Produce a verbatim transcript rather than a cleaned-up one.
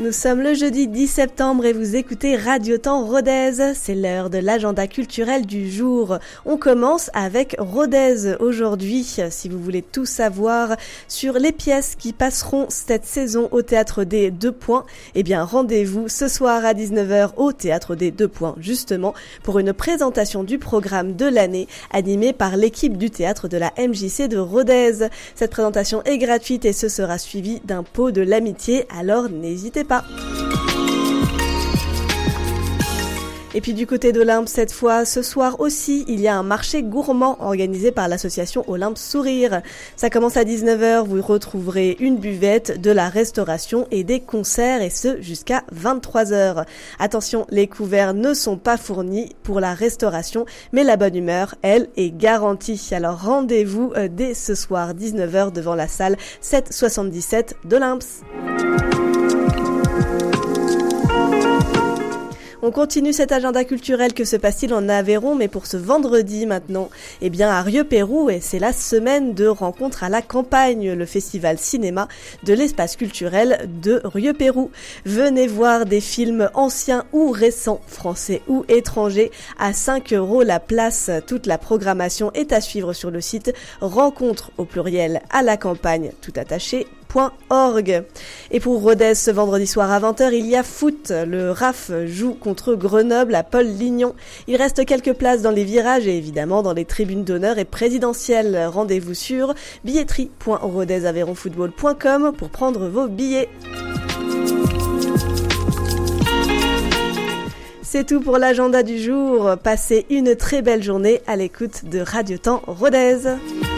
Nous sommes le jeudi dix septembre et vous écoutez Radio Temps Rodez. C'est l'heure de l'agenda culturel du jour. On commence avec Rodez aujourd'hui. Si vous voulez tout savoir sur les pièces qui passeront cette saison au Théâtre des Deux Points, eh bien rendez-vous ce soir à dix-neuf heures au Théâtre des Deux Points, justement, pour une présentation du programme de l'année animée par l'équipe du théâtre de la M J C de Rodez. Cette présentation est gratuite et ce sera suivi d'un pot de l'amitié, alors n'hésitez pas. Et puis du côté d'Olympe, cette fois, ce soir aussi, il y a un marché gourmand organisé par l'association Olympe Sourire. Ça commence à dix-neuf heures, vous retrouverez une buvette, de la restauration et des concerts, et ce jusqu'à vingt-trois heures. Attention, les couverts ne sont pas fournis pour la restauration, mais la bonne humeur, elle, est garantie. Alors rendez-vous dès ce soir, dix-neuf heures, devant la salle sept cent soixante-dix-sept d'Olympe. On continue cet agenda culturel. Que se passe-t-il en Aveyron, mais pour ce vendredi maintenant? Eh bien, à Rieux-Pérou, et c'est la semaine de rencontre à la campagne, le festival cinéma de l'espace culturel de Rieux-Pérou. Venez voir des films anciens ou récents, français ou étrangers, à cinq euros la place. Toute la programmation est à suivre sur le site rencontre au pluriel à la campagne, tout attaché, .org. Et pour Rodez, ce vendredi soir à vingt heures, il y a foot. Le R A F joue contre Grenoble à Paul Lignon. Il reste quelques places dans les virages et évidemment dans les tribunes d'honneur et présidentielles. Rendez-vous sur billetterie point rodez aveyron football point com pour prendre vos billets. C'est tout pour l'agenda du jour. Passez une très belle journée à l'écoute de Radio Temps Rodez.